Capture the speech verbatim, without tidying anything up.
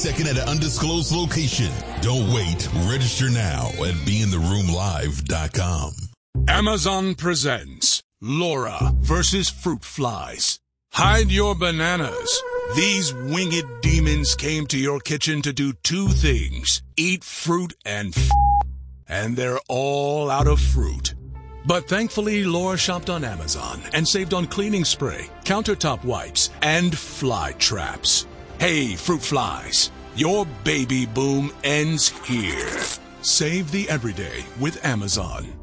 Second at an undisclosed location. Don't wait. Register now at be in the room live dot com. Amazon presents Laura versus Fruit Flies. Hide your bananas. These winged demons came to your kitchen to do two things: eat fruit and f***, and they're all out of fruit. But thankfully, Laura shopped on Amazon and saved on cleaning spray, countertop wipes, and fly traps. Hey, fruit flies, your baby boom ends here. Save the everyday with Amazon.